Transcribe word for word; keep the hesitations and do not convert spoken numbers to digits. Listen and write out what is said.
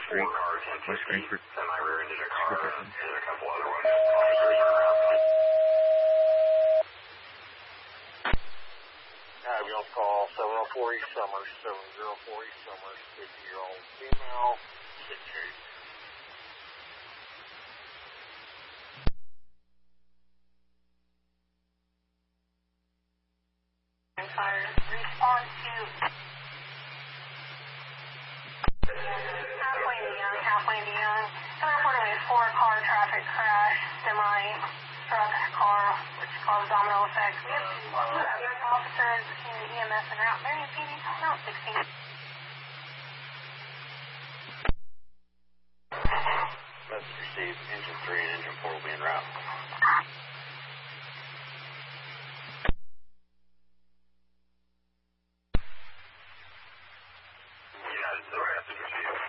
Street, West Greenford. Semi-rear-ended a car and a couple other ones. Officers are around. Ambulance call seven oh four East Summers, seven oh four East Summers, fifty-year-old female, six eight. Fire. Respond to halfway to Young, halfway to Young. And reporting a four-car traffic crash, semi truck car, which caused domino effect. We have two officers in the E M S and route. Marion P D, no, sixteen. Message received. Engine three and engine four will be en route.